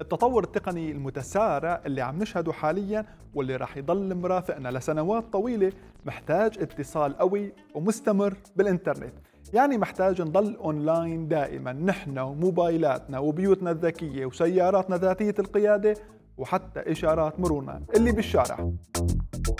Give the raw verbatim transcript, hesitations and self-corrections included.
التطور التقني المتسارع اللي عم نشهده حاليا واللي راح يضل مرافقنا لسنوات طويلة محتاج اتصال قوي ومستمر بالإنترنت. يعني محتاج نضل أونلاين دائما نحن وموبايلاتنا وبيوتنا الذكية وسياراتنا ذاتية القيادة وحتى إشارات مرورنا اللي بالشارع.